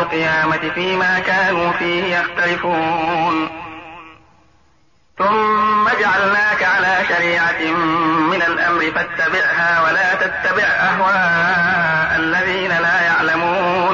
القيامة فيما كانوا فيه يختلفون. ثم جعلناك على شريعة من الأمر فاتبعها ولا تتبع أهواء الذين لا يعلمون.